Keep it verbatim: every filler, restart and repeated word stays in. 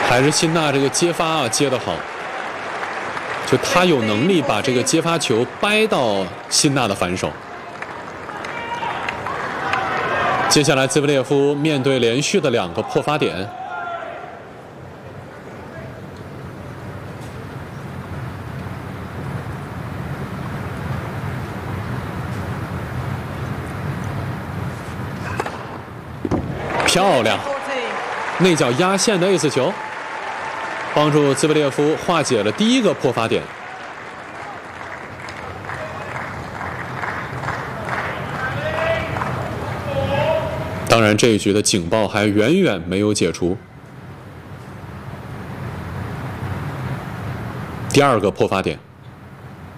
还是辛纳这个接发啊接得好，就他有能力把这个接发球掰到辛纳的反手。接下来兹维列夫面对连续的两个破发点，漂亮，内角压线的 ace 球，帮助兹维列夫化解了第一个破发点。当然，这一局的警报还远远没有解除。第二个破发点。